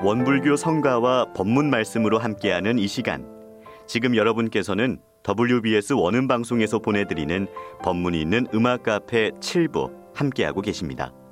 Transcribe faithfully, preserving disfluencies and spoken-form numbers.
원불교 성가와 법문 말씀으로 함께하는 이 시간. 지금 여러분께서는 더블유비에스 원음방송에서 보내드리는 법문이 있는 음악 카페 칠 부 함께하고 계십니다.